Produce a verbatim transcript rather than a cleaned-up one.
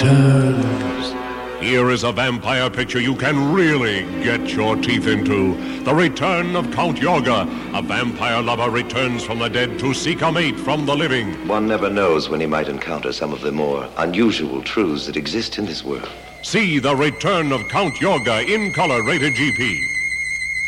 returns. Here is a vampire picture you can really get your teeth into. The Return of Count Yorga. A vampire lover returns from the dead to seek a mate from the living. One never knows when he might encounter some of the more unusual truths that exist in this world. See The Return of Count Yorga in color, rated G P.